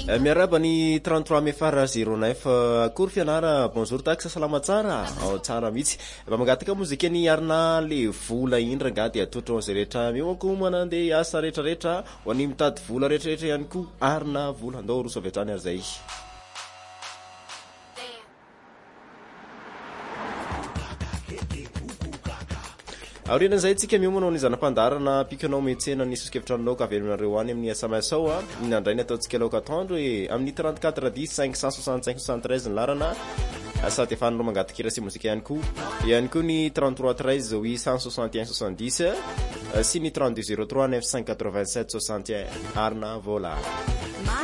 miaraba ny 33 mefara 09 akory fianara bonjour taxa salama tsara tsara mihitsy mba mangataka mozika ny arina le vola indra nga dia atotro zay rehetra mioako manandeha asa rehetrarehetra ho any mitady vola rehetrarehetra ihany koa arina vola andao roso avy hatrany ary zay aorianan'izay tsika miomanao ny zanam-pandarana pikanao metsena ny soskevitranonao ka velonareo any amin'ny SMS-ao a nandray ny ataontsika laoka atandro hoe amin'ny 34 10 565 73 ny larana sady efa anao mangatikira sy mozika ihany koa ny 33 13 861 70 sy ny 32 03 987 61 arina vola